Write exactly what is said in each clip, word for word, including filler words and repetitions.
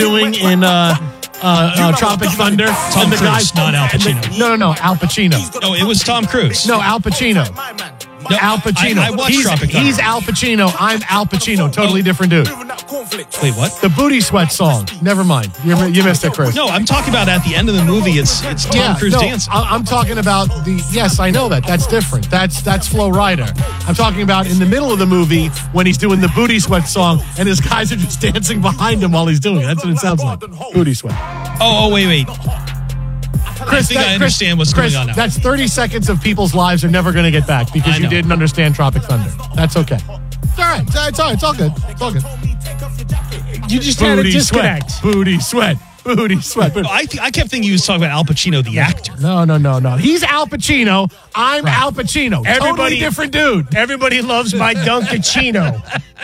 doing in uh, uh, uh, Tropic Thunder. Tom and the Cruise, guys, not Al and the- Pacino. no, no, no, Al Pacino. No, it was Tom Cruise. No, Al Pacino. No, Al Pacino. I, I watched he's, Tropic Thunder. he's Al Pacino. I'm Al Pacino. Totally Oh. different dude. Wait, what? The Booty Sweat song. Never mind. You, you missed it, Chris. No, I'm talking about at the end of the movie. It's it's Tom yeah, Cruise no, dancing. I- I'm talking about the. Yes, I know that. That's different. That's that's Flo Rida. I'm talking about in the middle of the movie when he's doing the Booty Sweat song and his guys are just dancing behind him while he's doing it. That's what it sounds like. Booty Sweat. Oh, oh, wait, wait. Chris, I think that- I understand what's Chris, going on now. That's thirty seconds of people's lives are never going to get back because I you know. didn't understand Tropic Thunder. That's okay. It's all right. It's all right. It's all right. It's all good. It's all good. You just had a Booty disconnect. sweat. Booty sweat. Booty sweat. No, I, th- I kept thinking you was talking about Al Pacino, the actor. No, no, no, no. He's Al Pacino. I'm Al Pacino. Totally Everybody- different dude. Everybody loves my Dunkachino.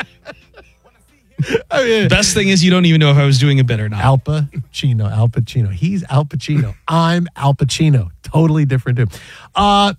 I mean, Best thing is you don't even know if I was doing a bit or not. Al Pacino. Al Pacino. He's Al Pacino. I'm Al Pacino. Totally different dude. Uh,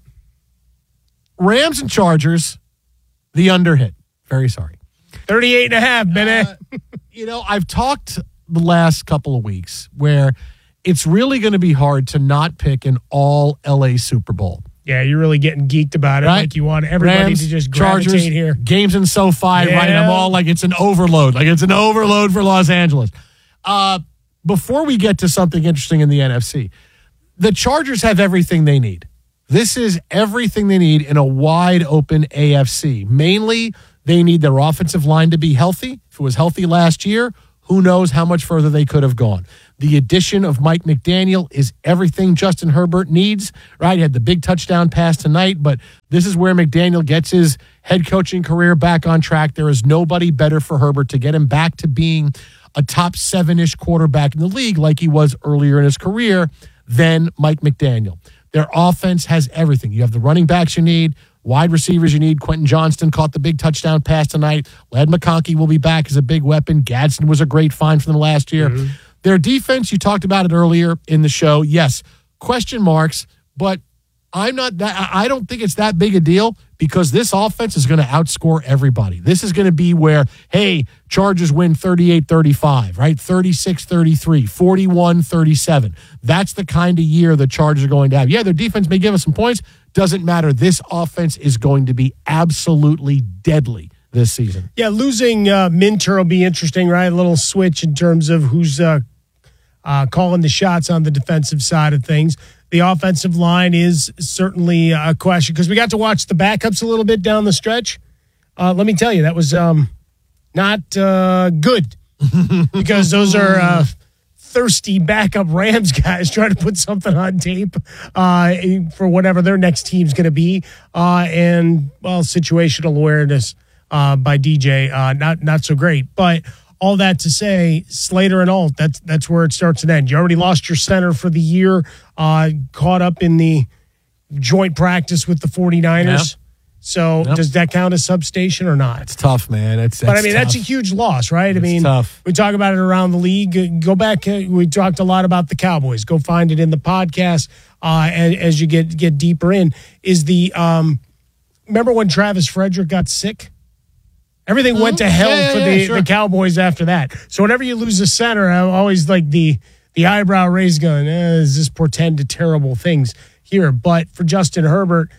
Rams and Chargers. The under hit. Very sorry. thirty-eight and a half, baby. Uh, you know, I've talked the last couple of weeks where it's really going to be hard to not pick an all L A Super Bowl. Yeah, you're really getting geeked about it. Right? Like you want everybody Rams, to just gravitate Chargers, here. Games in SoFi, right? Yeah. I'm all like, it's an overload. Like, it's an overload for Los Angeles. Uh, before we get to something interesting in the N F C, the Chargers have everything they need. This is everything they need in a wide open A F C. Mainly, they need their offensive line to be healthy. If it was healthy last year, who knows how much further they could have gone. The addition of Mike McDaniel is everything Justin Herbert needs, right? He had the big touchdown pass tonight, but this is where McDaniel gets his head coaching career back on track. There is nobody better for Herbert to get him back to being a top seven-ish quarterback in the league like he was earlier in his career than Mike McDaniel. Their offense has everything. You have the running backs you need, wide receivers you need. Quentin Johnston caught the big touchdown pass tonight. Led McConkey will be back as a big weapon. Gadsden was a great find for them last year. Mm-hmm. Their defense, you talked about it earlier in the show. Yes, question marks, but I'm not that. I don't think it's that big a deal because this offense is going to outscore everybody. This is going to be where, hey, Chargers win thirty-eight thirty-five, right? thirty-six thirty-three, forty-one thirty-seven. That's the kind of year the Chargers are going to have. Yeah, their defense may give us some points. Doesn't matter. This offense is going to be absolutely deadly this season. Yeah, losing uh, Minter will be interesting, right? A little switch in terms of who's uh, uh, calling the shots on the defensive side of things. The offensive line is certainly a question because we got to watch the backups a little bit down the stretch. Uh, let me tell you, that was um, not uh, good because those are uh, thirsty backup Rams guys trying to put something on tape uh, for whatever their next team's going to be. Uh, and, well, situational awareness uh, by D J, uh, not not so great. But all that to say, Slater and Alt, that's, that's where it starts and ends. You already lost your center for the year, uh, caught up in the joint practice with the 49ers. Yeah. So Yep. does that count as substation or not? It's tough, man. It's, But I it's mean, tough. that's a huge loss, right? I It's mean, tough. we talk about it around the league. Go back. uh, We talked a lot about the Cowboys. Go find it in the podcast uh, as, as you get get deeper in. Is the um, remember when Travis Frederick got sick? Everything went to hell Yeah, yeah, for yeah, the, sure. the Cowboys after that. So whenever you lose a center, I always like the the eyebrow raised, going, eh, "Does this portend to terrible things here?" But for Justin Herbert,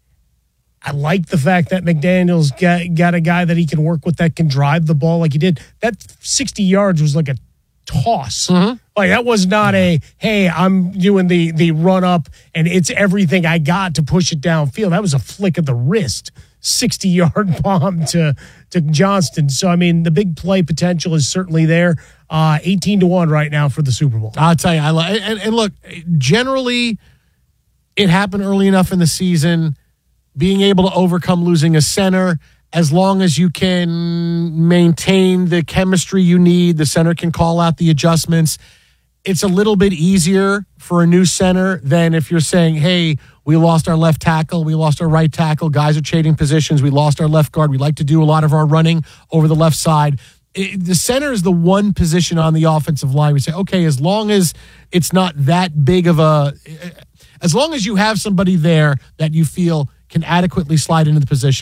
I like the fact that McDaniel's got, got a guy that he can work with that can drive the ball like he did. That sixty yards was like a toss. Mm-hmm. Like that was not a, hey, I'm doing the the run up and it's everything I got to push it downfield. That was a flick of the wrist, sixty-yard bomb to, to Johnston. So, I mean, the big play potential is certainly there. Uh, eighteen to one right now for the Super Bowl. I'll tell you, I like, and, and look, generally, it happened early enough in the season. Being able to overcome losing a center, as long as you can maintain the chemistry you need, the center can call out the adjustments. It's a little bit easier for a new center than if you're saying, hey, we lost our left tackle, we lost our right tackle, guys are trading positions, we lost our left guard, we like to do a lot of our running over the left side. It, the center is the one position on the offensive line. We say, okay, as long as it's not that big of a, as long as you have somebody there that you feel can adequately slide into the position,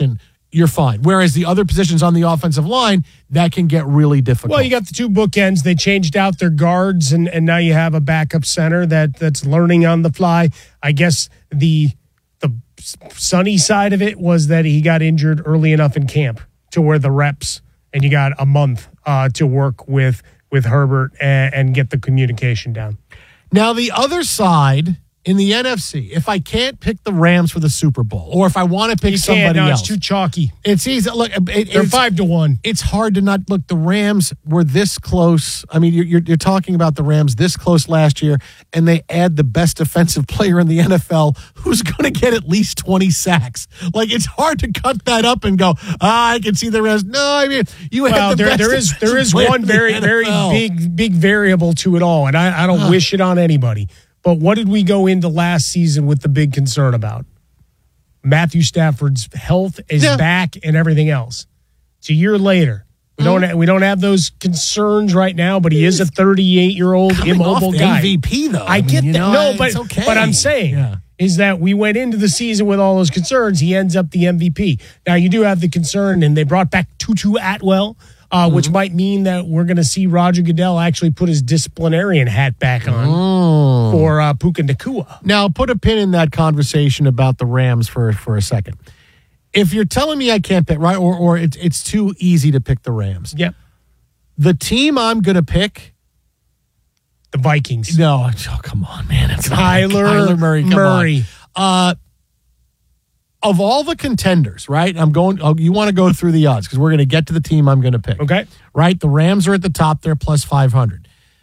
you're fine. Whereas the other positions on the offensive line, that can get really difficult. Well, you got the two bookends. They changed out their guards, and, and now you have a backup center that that's learning on the fly. I guess the the sunny side of it was that he got injured early enough in camp to where the reps, and you got a month uh, to work with with Herbert and, and get the communication down. Now, the other side in the N F C, if I can't pick the Rams for the Super Bowl, or if I want to pick you somebody no, else, it's too chalky. It's easy. Look, it, they're it's, five to one. It's hard to not look. The Rams were this close. I mean, you're, you're you're talking about the Rams this close last year, and they add the best defensive player in the N F L, who's going to get at least twenty sacks. Like, it's hard to cut that up and go, ah, I can see the Rams. No, I mean, you well, have the there, best there is there is player one in the very N F L. very big big variable to it all, and I, I don't Huh. wish it on anybody. But what did we go into last season with the big concern about? Matthew Stafford's health is Yeah. back and everything else. It's a year later. We Mm-hmm. don't we don't have those concerns right now, but he is a thirty-eight-year-old Coming immobile off guy. M V P, though. I get mean, that. you know, no, it's but okay. but I'm saying Yeah. is that we went into the season with all those concerns. He ends up the M V P. Now you do have the concern, and they brought back Tutu Atwell, uh, Mm-hmm. which might mean that we're going to see Roger Goodell actually put his disciplinarian hat back on Oh. for uh, Puka Nacua. Now, put a pin in that conversation about the Rams for, for a second. If you're telling me I can't pick, right, or, or it's, it's too easy to pick the Rams, Yep, the team I'm going to pick, the Vikings. no, oh, come on, man. It's not Kyler Kyler Murray. Come Murray. on. Uh, of all the contenders, right, I'm going, oh, you want to go through the odds because we're going to get to the team I'm going to pick. Okay. Right? The Rams are at the top. They're plus five hundred.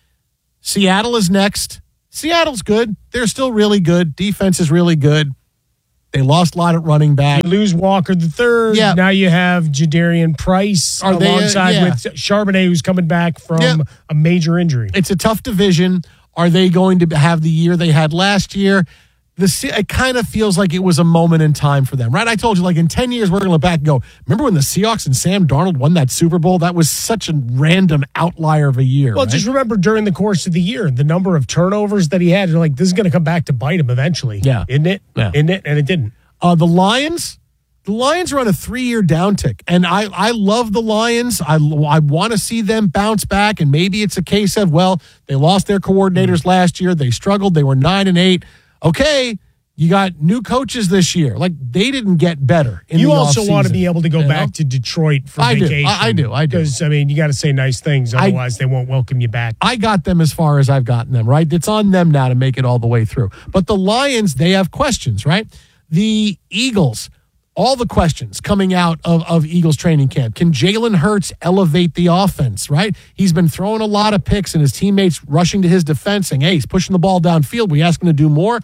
Seattle is next. Seattle's good. They're still really good. Defense is really good. They lost a lot at running back. You lose Walker the third. Yeah. Now you have Jadarian Price Are they, uh, alongside yeah. with Charbonnet, who's coming back from Yeah. a major injury. It's a tough division. Are they going to have the year they had last year? The Se- it kind of feels like it was a moment in time for them, right? I told you, like in ten years, we're going to look back and go, remember when the Seahawks and Sam Darnold won that Super Bowl? That was such a random outlier of a year. Well, right? just remember during the course of the year, the number of turnovers that he had, you're like, this is going to come back to bite him eventually. Yeah. Isn't it? Yeah. Isn't it? And it didn't. Uh, the Lions, the Lions are on a three-year downtick, and I, I love the Lions. I, I want to see them bounce back, and maybe it's a case of, well, they lost their coordinators Mm-hmm. last year. They struggled. They were nine and eight. Okay, you got new coaches this year. Like, they didn't get better in You the also offseason, want to be able to go you back know? to Detroit for I do. vacation. I- I do. I do. Because, I mean, you got to say nice things. Otherwise, they won't welcome you back. I got them as far as I've gotten them, right? It's on them now to make it all the way through. But the Lions, they have questions, right? The Eagles, all the questions coming out of, of Eagles training camp. Can Jalen Hurts elevate the offense, right? He's been throwing a lot of picks and his teammates rushing to his defense saying, hey, he's pushing the ball downfield. We ask him to do more.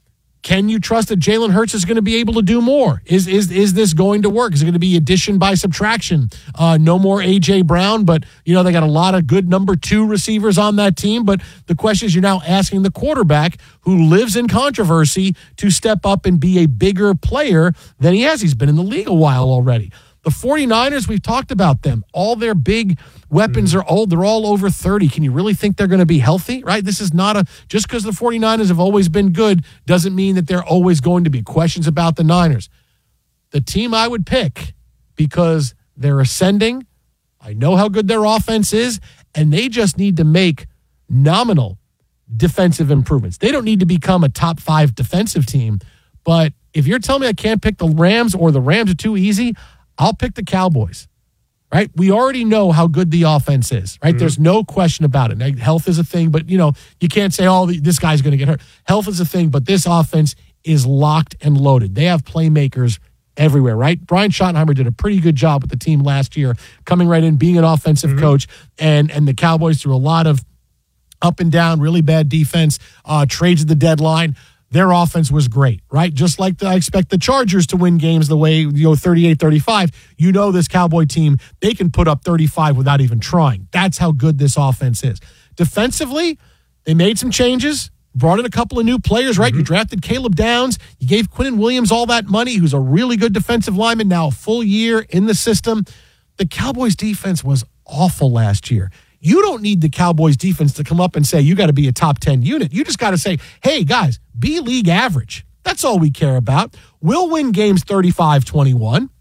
Can you trust that Jalen Hurts is going to be able to do more? Is is is this going to work? Is it going to be addition by subtraction? Uh, no more A J Brown, but you know they got a lot of good number two receivers on that team. But the question is, you're now asking the quarterback who lives in controversy to step up and be a bigger player than he has. He's been in the league a while already. The 49ers, we've talked about them. All their big weapons are old. They're all over thirty. Can you really think they're going to be healthy, right? This is not a, just because the 49ers have always been good doesn't mean that they're always going to be. Questions about the Niners. The team I would pick, because they're ascending, I know how good their offense is, and they just need to make nominal defensive improvements. They don't need to become a top five defensive team, but if you're telling me I can't pick the Rams or the Rams are too easy, I'll pick the Cowboys, right? We already know how good the offense is, right? Mm-hmm. There's no question about it. Now, health is a thing, but, you know, you can't say, oh, this guy's going to get hurt. Health is a thing, but this offense is locked and loaded. They have playmakers everywhere, right? Brian Schottenheimer did a pretty good job with the team last year, coming right in, being an offensive mm-hmm. coach, and, and the Cowboys through a lot of up and down, really bad defense, uh, trades at the deadline. Their offense was great, right? Just like the, I expect the Chargers to win games the way, you know, thirty-eight thirty-five. You know this Cowboy team, they can put up thirty-five without even trying. That's how good this offense is. Defensively, they made some changes, brought in a couple of new players, right? Mm-hmm. You drafted Caleb Downs. You gave Quinnen Williams all that money, who's a really good defensive lineman, now a full year in the system. The Cowboys defense was awful last year. You don't need the Cowboys defense to come up and say, you got to be a top ten unit. You just got to say, hey, guys, be league average. That's all we care about. We'll win games thirty-five twenty-one,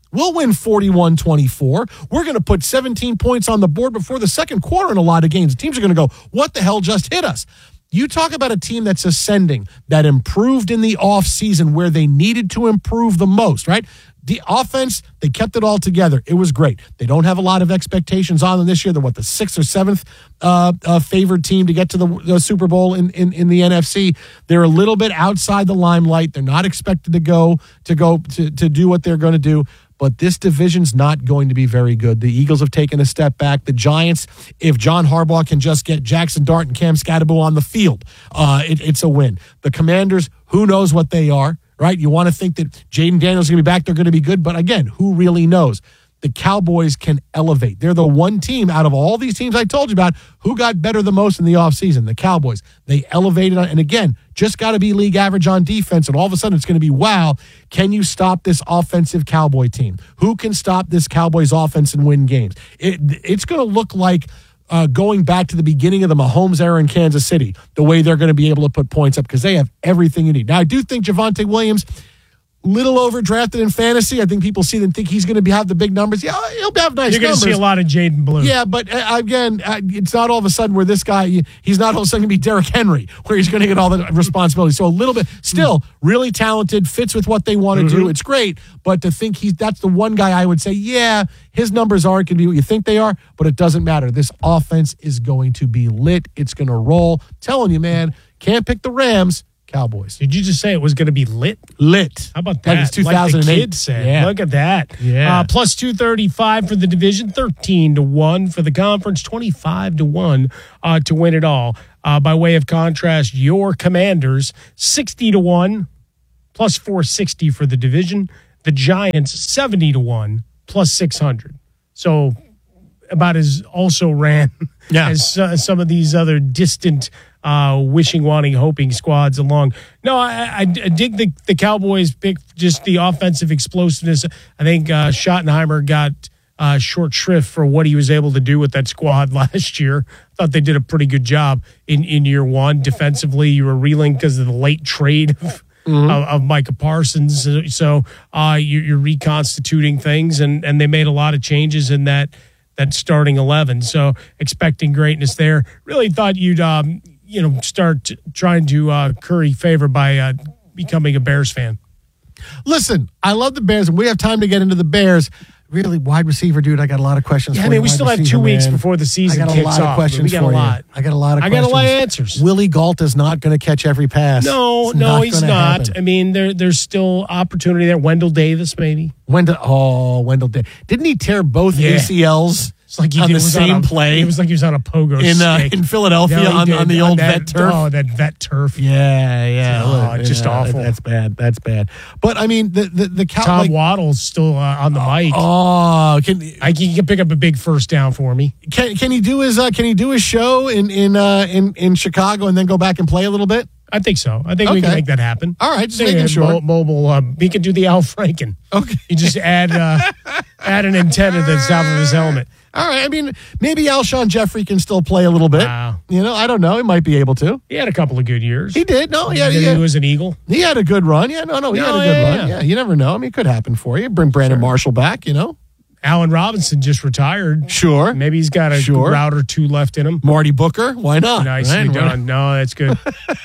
We'll win forty-one twenty-four. We're going to put seventeen points on the board before the second quarter in a lot of games. Teams are going to go, what the hell just hit us? You talk about a team that's ascending, that improved in the offseason where they needed to improve the most, right? The offense, they kept it all together. It was great. They don't have a lot of expectations on them this year. They're, what, the sixth or seventh uh, uh, favored team to get to the, the Super Bowl in, in, in the N F C. They're a little bit outside the limelight. They're not expected to go to go to, to do what they're going to do. But this division's not going to be very good. The Eagles have taken a step back. The Giants, if John Harbaugh can just get Jackson Dart and Cam Scatterbo on the field, uh, it, it's a win. The Commanders, who knows what they are, right? You want to think that Jaden Daniels is going to be back. They're going to be good. But again, who really knows? The Cowboys can elevate. They're the one team out of all these teams I told you about who got better the most in the offseason, the Cowboys. They elevated. And again, just got to be league average on defense. And all of a sudden it's going to be, wow, can you stop this offensive Cowboy team? Who can stop this Cowboys offense and win games? It, it's going to look like uh, going back to the beginning of the Mahomes era in Kansas City, the way they're going to be able to put points up because they have everything you need. Now, I do think Javonte Williams, little overdrafted in fantasy. I think people see and think he's going to be, have the big numbers. Yeah, he'll have nice You're going numbers. to see a lot of Jaden Blue. Yeah, but uh, again, uh, it's not all of a sudden where this guy, he's not all of a sudden going to be Derrick Henry, where he's going to get all the responsibility. So a little bit, still really talented, fits with what they want to mm-hmm. do. It's great, but to think he's, that's the one guy I would say, yeah, his numbers aren't going to be what you think they are, but it doesn't matter. This offense is going to be lit. It's going to roll. I'm telling you, man, can't pick the Rams. Cowboys. Did you just say it was going to be lit? Lit. How about that? Like it's two thousand eight. Like the kids said. Yeah. Look at that. Yeah. Uh, plus two thirty-five for the division, thirteen to one for the conference, twenty-five to one uh, to win it all. Uh, by way of contrast, your Commanders, sixty to one, plus four sixty for the division. The Giants, seventy to one, plus six hundred. So about as also ran yeah. as uh, some of these other distant Uh, wishing, wanting, hoping squads along. No, I, I, I dig the, the Cowboys pick, just the offensive explosiveness. I think uh, Schottenheimer got uh, short shrift for what he was able to do with that squad last year. I thought they did a pretty good job in, in year one. Defensively, you were reeling because of the late trade of, mm-hmm. of, of Micah Parsons. So uh, you, you're reconstituting things, and, and they made a lot of changes in that, that starting eleven. So expecting greatness there. Really thought you'd um, – you know, start trying to uh, curry favor by uh, becoming a Bears fan. Listen, I love the Bears, and we have time to get into the Bears. Really, wide receiver, dude, I got a lot of questions yeah, for I mean, you. we Wide still have receiver, two weeks man. before the season kicks off. I got kicks a lot off, of questions we got for a lot. you. I got a lot of I questions. got a lot of answers. Willie Galt is not going to catch every pass. No, it's no, not he's gonna not. happen. I mean, there, there's still opportunity there. Wendell Davis, maybe. Wendell, oh, Wendell Davis. Didn't he tear both Yeah. A C Ls? It's like he on did, the was same on a, play. It was like he was on a pogo in uh, stick. in Philadelphia No, he on, did, on the old that, vet turf. Oh, that vet turf. Yeah, yeah. Oh, Look, just yeah, awful. That's bad. That's bad. But I mean, the the, the Cow- Tom like, Waddle's still uh, on the mic. Oh, can I, he can pick up a big first down for me. can can he do his uh, can he do his show in in uh, in in Chicago and then go back and play a little bit? I think so. I think we can Okay. make that happen. All right, just Yeah, making sure. mo- mobile. Um, he can do the Al Franken. Okay. You just add uh, add an antenna to the top of his helmet. All right. I mean, maybe Alshon Jeffrey can still play a little bit. Wow. You know, I don't know. He might be able to. He had a couple of good years. He did. No, yeah, Then he, he was an Eagle. he had a good run. Yeah, no, no, he No, had a good yeah, run. yeah. Yeah, you never know. I mean, it could happen for you. Bring Brandon Marshall back. You know, Allen Robinson just retired. sure. Maybe he's got a Sure. route or two left in him. Marty Booker. Why not? Nicely Right? done. No, that's good.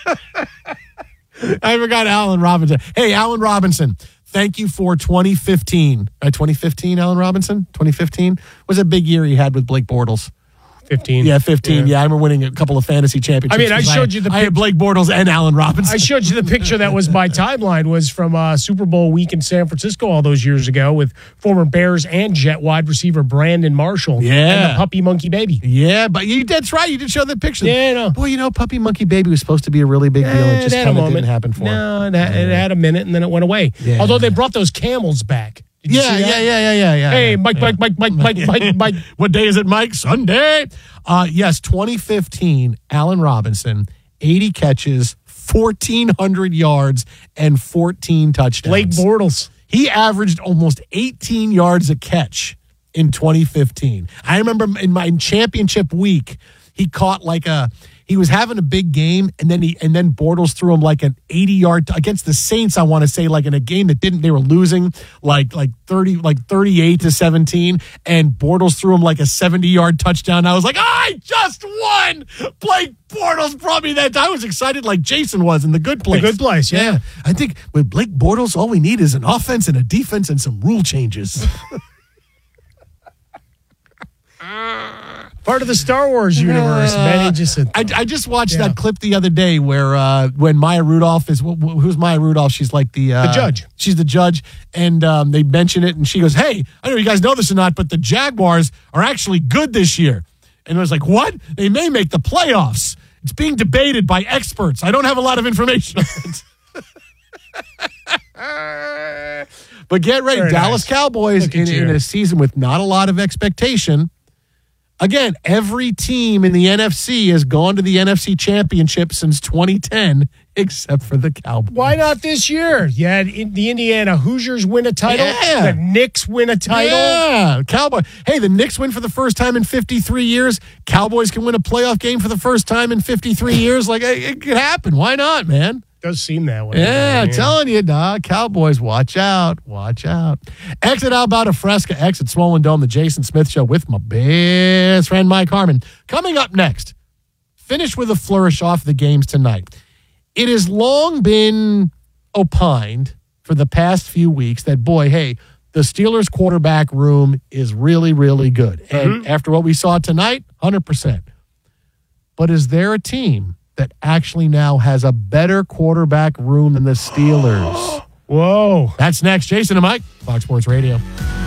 I forgot Allen Robinson. Hey, Allen Robinson, thank you for twenty fifteen. Uh, twenty fifteen, Allen Robinson? twenty fifteen was a big year he had with Blake Bortles. fifteen. Yeah, fifteen. Yeah, I remember winning a couple of fantasy championships. I mean, I 'cause showed you the I had pic- Blake Bortles and Allen Robinson. I showed you the picture that was my timeline was from uh, Super Bowl week in San Francisco all those years ago with former Bears and Jet wide receiver Brandon Marshall. Yeah. And the puppy monkey baby. Yeah, but you that's right. You did show that picture. Yeah, I know. Boy, you know, Puppy Monkey Baby was supposed to be a really big deal. Eh, It just had a kind of moment. didn't happen for him. No, it had, it had a minute and then it went away. Yeah. Although they brought those camels back. Did you Yeah, see yeah, that? yeah, yeah, yeah, yeah. Hey, yeah. Mike, Mike, Mike, Mike, Mike, Mike, Mike. What day is it, Mike? Sunday. Uh, yes, twenty fifteen, Allen Robinson, eighty catches, fourteen hundred yards, and fourteen touchdowns. Blake Bortles. He averaged almost eighteen yards a catch in twenty fifteen. I remember in my championship week, he caught like a he was having a big game, and then he and then Bortles threw him like an eighty-yard against the Saints. I want to say like in a game that didn't they were losing like like thirty like thirty-eight to seventeen, and Bortles threw him like a seventy-yard touchdown. I was like, I just won. Blake Bortles brought me that. I was excited like Jason was in The Good Place. The Good Place, yeah. yeah. I think with Blake Bortles, all we need is an offense and a defense and some rule changes. Part of the Star Wars universe, Uh, man. He just said, I, I just watched Yeah. that clip the other day where uh, when Maya Rudolph is wh- wh- who's Maya Rudolph? She's like the uh, The judge. She's the judge, and um, they mention it, and she goes, "Hey, I don't know if you guys know this or not, but the Jaguars are actually good this year." And I was like, "What? They may make the playoffs. It's being debated by experts. I don't have a lot of information on it." But get ready, Very Dallas nice. Cowboys Look in, at you. in a season with not a lot of expectation. Again, every team in the N F C has gone to the N F C Championship since twenty ten, except for the Cowboys. why not this year? You had in- the Indiana Hoosiers win a title. Yeah. The Knicks win a title. Yeah, Cowboy. Hey, the Knicks win for the first time in fifty-three years. Cowboys can win a playoff game for the first time in fifty-three years. Like, it, it could happen. Why not, man? Does seem that way. Yeah, telling you, dog. Cowboys, watch out. Watch out. Exit Alberta Fresca, exit Swollen Dome, the Jason Smith Show with my best friend, Mike Harmon. Coming up next, finish with a flourish off the games tonight. It has long been opined for the past few weeks that, boy, hey, the Steelers quarterback room is really, really good. And after what we saw tonight, one hundred percent. But is there a team that actually now has a better quarterback room than the Steelers? Whoa. That's next. Jason and Mike, Fox Sports Radio.